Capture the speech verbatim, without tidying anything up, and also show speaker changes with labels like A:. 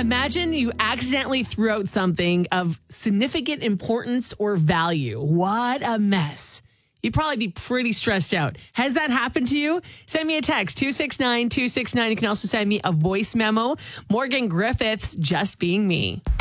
A: Imagine you accidentally threw out something of significant importance or value. What a mess. You'd probably be pretty stressed out. Has that happened to you? Send me a text, two six nine two six nine. You can also send me a voice memo. Morgan Griffiths, Just Being Me.